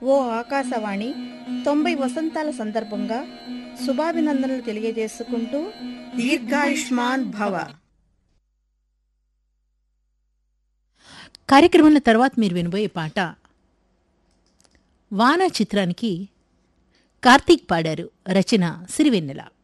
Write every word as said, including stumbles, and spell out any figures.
ఓ ఆకాశవాణి తొంభై వసంతాల సందర్భంగా శుభాభినందనలు తెలియజేసుకుంటూ దీర్ఘాయుష్మాన్ భవ. కార్యక్రమంలో తర్వాత మీరు వినబోయే పాట వానా చిత్రానికి కార్తీక్ పాడారు, రచన సిరివెన్నెల.